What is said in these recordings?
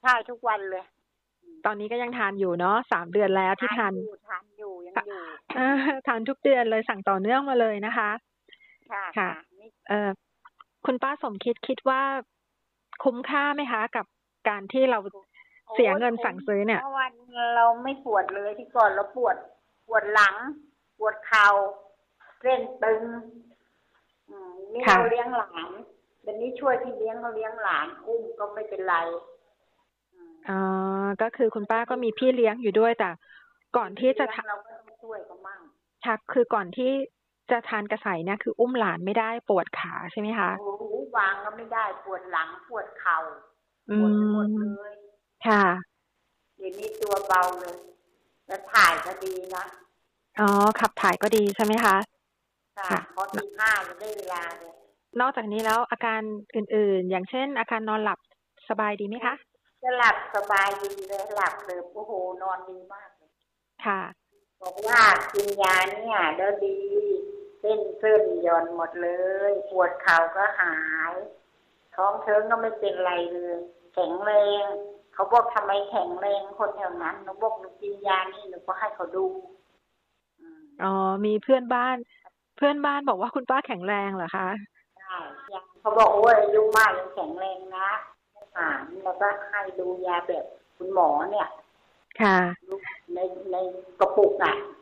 ช่ทุกวันเลยตอนนี้ก็ยังทานอยู่เนาะ3 เดือนแล้วที่ทานอยู่ยังอยู่ทานทุกเดือนเลยสั่งต่อเนื่องมาเลยนะคะค่ะคุณป้าสมคิดว่าคุ้มค่าไหมคะกับการที่เราเสียเงินสั่งซื้อเนี่ยเมื่อวันเราไม่ปวดเลยที่ก่อนเราปวดหลังปวดเข่าเส้นตึงนี่เราเลี้ยงหลานเดี๋ยวนี้ช่วยที่เลี้ยงเขาเลี้ยงหลานอุ้มก็ไม่เป็นไรก็คือคุณป้าก็มีพี่เลี้ยงอยู่ด้วยแต่ก่อนที่จะเราก็ต้องช่วยเขามั่งค่ะคือก่อนที่จะทานกระใสเนี่ยคืออุ้มหลานไม่ได้ปวดขาใช่ไหมคะโอ้โหวางก็ไม่ได้ปวดหลังปวดเข่าปวดหมดเลยค่ะเดี๋ยวนี้ตัวเบาเลยแล้วถ่ายก็ดีนะขับถ่ายก็ดีใช่ไหมคะค่ะพอตี 5จะได้เวลาเลยนอกจากนี้แล้วอาการอื่นๆอย่างเช่นอาการนอนหลับสบายดีไหมคะจะหลับสบายดีเลยหลับเลยโอ้โหนอนดีมากเลยค่ะบอกว่ากินยาเนี่ยแล้วดีเส้นหย่อนหมดเลยปวดเข่าก็หายท้องเทิงก็ไม่เป็นไรเลยแข็งแรงเขาบอกทำไมแข็งแรงคนแถวนั้นหนูบอกหนูกินยานี่หนูก็ให้เขาดูมีเพื่อนบ้านบอกว่าคุณป้าแข็งแรงเหรอคะใช่เขาบอกโอ้ยอายุมากยังแข็งแรงนะแล้วก็ให้ดูยาแบบคุณหมอเนี่ยค่ะในกระปุก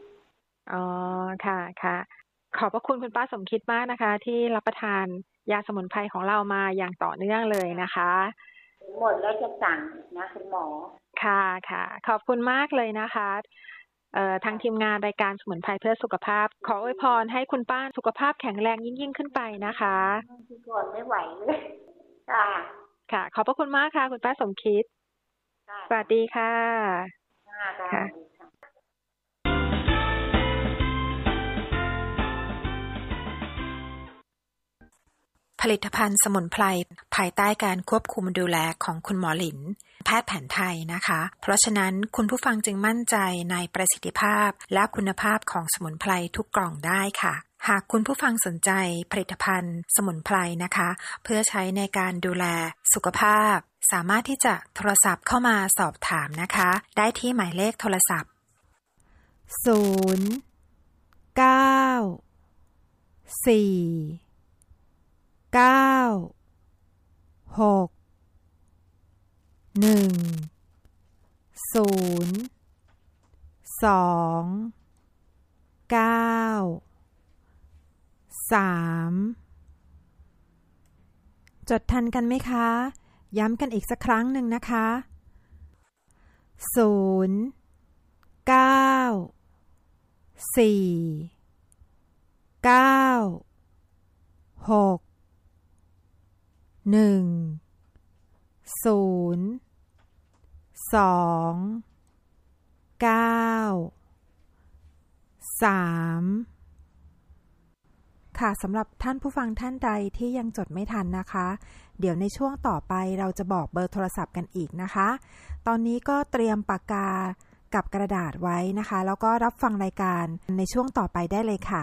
ค่ะขอบพระคุณคุณป้าสมคิดมากนะคะที่รับประทานยาสมุนไพรของเรามาอย่างต่อเนื่องเลยนะคะหมดแล้วจะสั่งนะคุณหมอค่ะขอบคุณมากเลยนะคะทางทีมงานรายการสมุนไพรเพื่อสุขภาพขออวยพรให้คุณป้าสุขภาพแข็งแรงยิ่งขึ้นไปนะคะที่ก่อนไม่ไหวเลยค่ะขอบพระคุณมากค่ะคุณป้าสมคิดสวัสดีค่ะค่ะผลิตภัณฑ์สมุนไพรภายใต้การควบคุมดูแลของคุณหมอหลินแพทย์แผนไทยนะคะเพราะฉะนั้นคุณผู้ฟังจึงมั่นใจในประสิทธิภาพและคุณภาพของสมุนไพรทุกกล่องได้ค่ะหากคุณผู้ฟังสนใจผลิตภัณฑ์สมุนไพรนะคะเพื่อใช้ในการดูแลสุขภาพสามารถที่จะโทรศัพท์เข้ามาสอบถามนะคะได้ที่หมายเลขโทรศัพท์จดทันกันไหมคะย้ำกันอีกสักครั้งหนึ่งนะคะค่ะสำหรับท่านผู้ฟังท่านใดที่ยังจดไม่ทันนะคะเดี๋ยวในช่วงต่อไปเราจะบอกเบอร์โทรศัพท์กันอีกนะคะตอนนี้ก็เตรียมปากกากับกระดาษไว้นะคะแล้วก็รับฟังรายการในช่วงต่อไปได้เลยค่ะ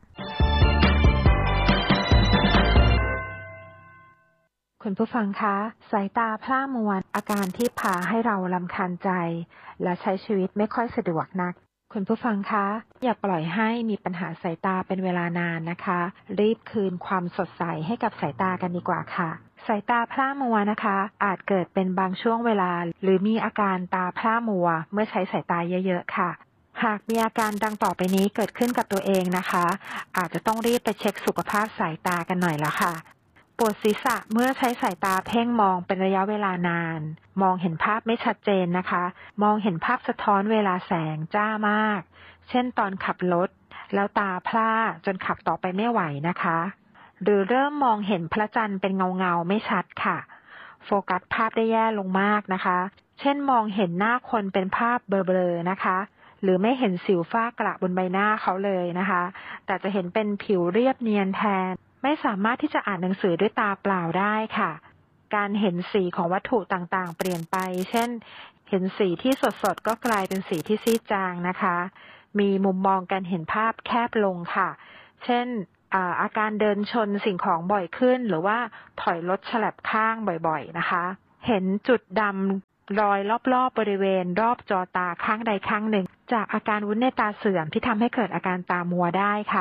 คุณผู้ฟังคะสายตาพร่ามัวอาการที่พาให้เรารำคาญใจและใช้ชีวิตไม่ค่อยสะดวกนักคุณผู้ฟังคะอย่าปล่อยให้มีปัญหาสายตาเป็นเวลานานนะคะรีบคืนความสดใสให้กับสายตากันดีกว่าค่ะสายตาพร่ามัวนะคะอาจเกิดเป็นบางช่วงเวลาหรือมีอาการตาพร่ามัวเมื่อใช้สายตาเยอะๆค่ะหากมีอาการดังต่อไปนี้เกิดขึ้นกับตัวเองนะคะอาจจะต้องรีบไปเช็คสุขภาพสายตากันหน่อยแล้วค่ะปวดศีรษะเมื่อใช้สายตาเพ่งมองเป็นระยะเวลานานมองเห็นภาพไม่ชัดเจนนะคะมองเห็นภาพสะท้อนเวลาแสงจ้ามากเช่นตอนขับรถแล้วตาพร่าจนขับต่อไปไม่ไหวนะคะหรือเริ่มมองเห็นพระจันทร์เป็นเงาไม่ชัดค่ะโฟกัสภาพได้แย่ลงมากนะคะเช่นมองเห็นหน้าคนเป็นภาพเบลอๆนะคะหรือไม่เห็นสิวฝ้ากระบนใบหน้าเขาเลยนะคะแต่จะเห็นเป็นผิวเรียบเนียนแทนไม่สามารถที่จะอ่านหนังสือด้วยตาเปล่าได้ค่ะการเห็นสีของวัตถุต่างๆเปลี่ยนไปเช่นเห็นสีที่สดๆก็กลายเป็นสีที่ซีดจางนะคะมีมุมมองการเห็นภาพแคบลงค่ะเช่นอาการเดินชนสิ่งของบ่อยขึ้นหรือว่าถอยรถฉลับข้างบ่อยๆนะคะเห็นจุดดรอยรอบๆบริเวณรอบจอตาข้างใดข้างหนึ่งจากอาการวุ้นในตาเสื่อมที่ทำให้เกิดอาการตามัวได้ค่ะ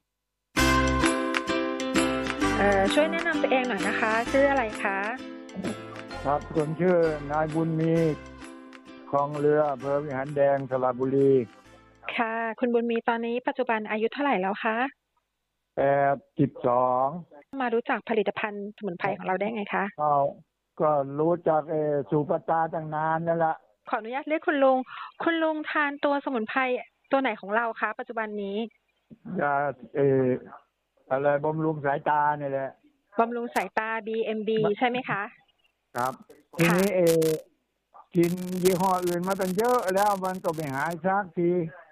ช่วยแนะนำตัวเองหน่อยนะคะชื่ออะไรคะครับผมชื่อนายบุญมีคลองเรืออำเภอวิหารแดงสระบุรีค่ะคุณบุญมีตอนนี้ปัจจุบันอายุเท่าไหร่แล้วคะ 82 มารู้จักผลิตภัณฑ์สมุนไพรของเราได้ไงคะก็รู้จักสุปตาตั้งนานแล้วล่ะขออนุญาตเรียกคุณลุงทานตัวสมุนไพรตัวไหนของเราคะปัจจุบันนี้ยาอะไรบำรุงสายตาเนี่ยแหละบำรุงสายตา BMB ใช่ไหมคะครับทีนี้กินยี่ห้ออื่นมาตั้งเยอะแล้วมันก็ไม่หายสักที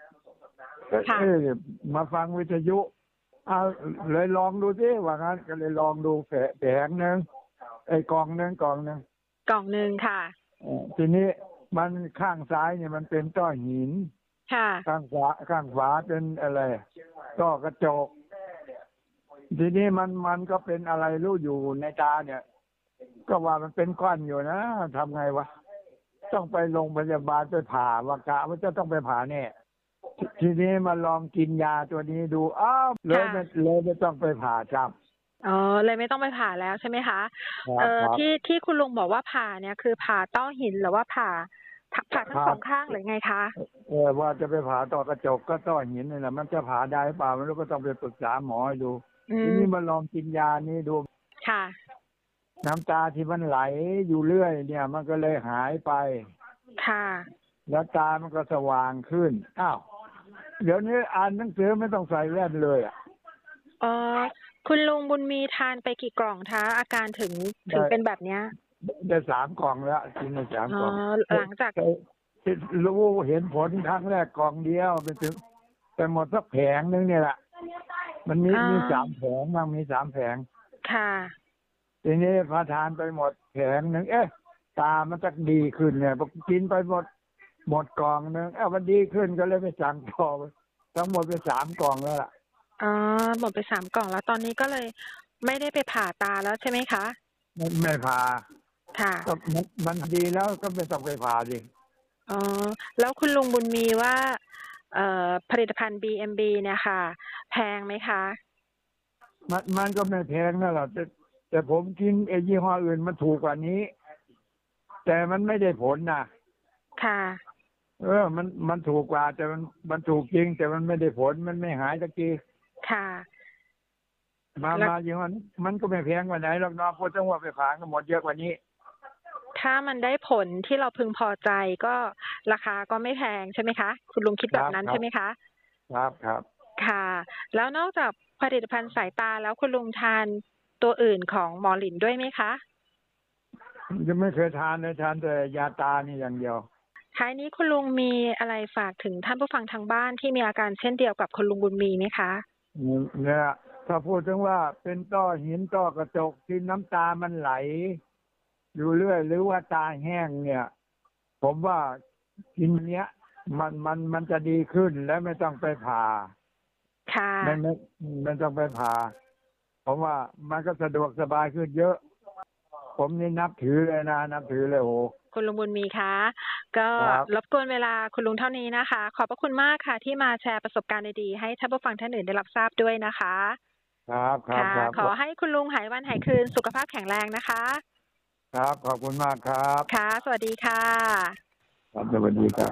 มาฟังวิทยุเลยลองดูสิว่างั้นก็เลยลองดูแผงนึงกล่องนึงค่ะทีนี้มันข้างซ้ายเนี่ยมันเป็นต้อหินค่ะข้างขวาเป็นอะไรต้อกระจกทีนี้มันก็เป็นอะไรรู้อยู่ในตาเนี่ยก็ว่ามันเป็นก้อนอยู่นะทำไงวะต้องไปโรงพยาบาลไปผ่าว่ากะว่าจะต้องไปผ่าแน่ทีนี้มาลองกินยาตัวนี้ดูเลยไม่ต้องไปผ่าครับเลยไม่ต้องไปผ่าแล้วใช่ไหมคะที่คุณลุงบอกว่าผ่าเนี่ยคือผ่าต้อหินหรือว่าผ่าทั้งสองข้างหรือไงคะว่าจะไปผ่าต้อกระจกก็ต้อหินนี่แหละมันจะผ่าได้เปล่าไม่รู้ก็ต้องไปปรึกษาหมอดูทีนี้มาลองกินยานี้ดูค่ะน้ำตาที่มันไหลอยู่เรื่อยเนี่ยมันก็เลยหายไปค่ะแล้วตามันก็สว่างขึ้นเดี๋ยวนี้อ่านหนังสือไม่ต้องใส่แว่นเลยคุณลุงบุญมีทานไปกี่กล่องคะอาการถึงเป็นแบบเนี้ยได้3 กล่องแล้วกินได้3 กล่องหลังจากรู้เห็นผลครั้งแรกกล่องเดียวไปหมดสักแผงนึงเนี่ยแหละมันมี3 แผงมันมี3 แผงค่ะทีนี้พอทานไปหมดแผงนึงตามันจะดีขึ้นเนี่ยพอกินไปหมดกล่องนึงมันดีขึ้นก็เลยไปสั่งต่อทั้งหมดเป็น3 กล่องแล้วล่ะหมดไป3 กล่องแล้วตอนนี้ก็เลยไม่ได้ไปผ่าตาแล้วใช่ไหมคะไม่ผ่าค่ะก็มันดีแล้วก็ไม่ต้องไปผ่าดิแล้วคุณลุงบุญมีว่าผลิตภัณฑ์ BMB เนี่ยค่ะแพงไหมคะมันก็ไม่แพงนั่นแหละแต่ผมกินยี่ห้ออื่นมันถูกกว่านี้แต่มันไม่ได้ผลนะค่ะมันถูกกว่าแต่มันถูกจริงแต่มันไม่ได้ผลมันไม่หายสักทีค่ะมาอย่างนั้นมันก็ไม่แพงกว่าไหนหรอกเนาะเพราะจังหวะไปผ่าก็หมดเยอะกว่านี้ถ้ามันได้ผลที่เราพึงพอใจก็ราคาก็ไม่แพงใช่ไหมคะคุณลุงคิดแบบนั้นใช่ไหมคะครับค่ะแล้วนอกจากผลิตภัณฑ์สายตาแล้วคุณลุงทานตัวอื่นของหมอหลินด้วยไหมคะยังไม่เคยทานเลยทานแต่ยาตานี่อย่างเดียวท้ายนี้คุณลุงมีอะไรฝากถึงท่านผู้ฟังทางบ้านที่มีอาการเช่นเดียวกับคุณลุงบุญมีไหมคะเนี่ยถ้าพูดถึงว่าเป็นต้อหินต้อกระจกที่น้ำตามันไหลอยู่เรื่อยหรือว่าตาแห้งเนี่ยผมว่ากินเนี้ยมันจะดีขึ้นและไม่ต้องไปผ่าค่ะไม่ต้องไปผ่าผมว่ามันก็สะดวกสบายขึ้นเยอะผมนี่นับถือเลยโหคุณลุงบุญมีคะก็รบกวนเวลาคุณลุงเท่านี้นะคะขอบพระคุณมากค่ะที่มาแชร์ประสบการณ์ดีๆให้ท่านผู้ฟังท่านอื่นได้รับทราบด้วยนะคะครับขอให้คุณลุงหายวันหายคืนสุขภาพแข็งแรงนะคะครับขอบคุณมากครับค่ะสวัสดีค่ะครับสวัสดีครับ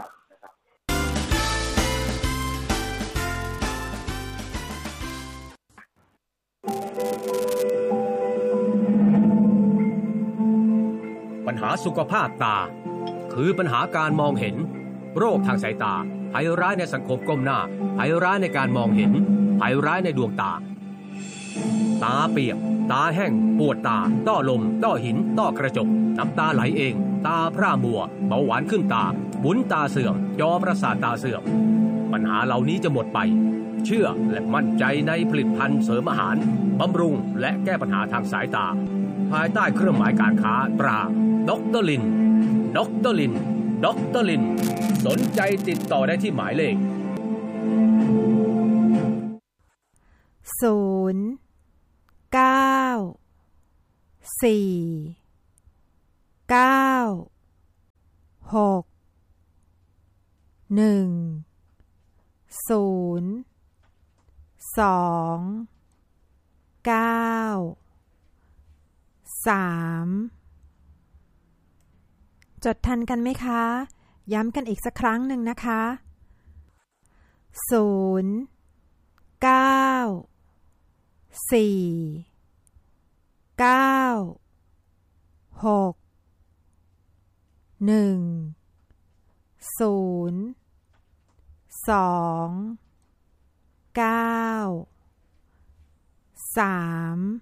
ปัญหาสุขภาพตาคือปัญหาการมองเห็นโรคทางสายตาภัยร้ายในสังคมก้มหน้าภัยร้ายในการมองเห็นภัยร้ายในดวงตาตาเปียกตาแห้งปวดตาต้อลมต้อหินต้อกระจกน้ำตาไหลเองตาพร่ามัวเบาหวานขึ้นตาบุ๋นตาเสื่อมจอประสาทตาเสื่อมปัญหาเหล่านี้จะหมดไปเชื่อและมั่นใจในผลิตภัณฑ์เสริมอาหารบำรุงและแก้ปัญหาทางสายตาภายใต้เครื่องหมายการค้าตราดร.ลินสนใจติดต่อได้ที่หมายเลข 0 9 4 9 6 1 0 2 9 3จดทันกันไหมคะย้ำกันอีกสักครั้งหนึ่งนะคะ0 9 4 9 6 1 0 2 9 3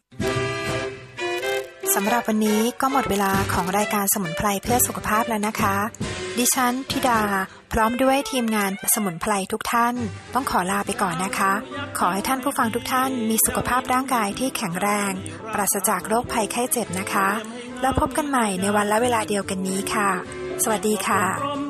สำหรับวันนี้ก็หมดเวลาของรายการสมุนไพรเพื่อสุขภาพแล้วนะคะดิฉันธิดาพร้อมด้วยทีมงานสมุนไพรทุกท่านต้องขอลาไปก่อนนะคะขอให้ท่านผู้ฟังทุกท่านมีสุขภาพร่างกายที่แข็งแรงปราศจากโรคภัยไข้เจ็บนะคะแล้วพบกันใหม่ในวันและเวลาเดียวกันนี้ค่ะสวัสดีค่ะ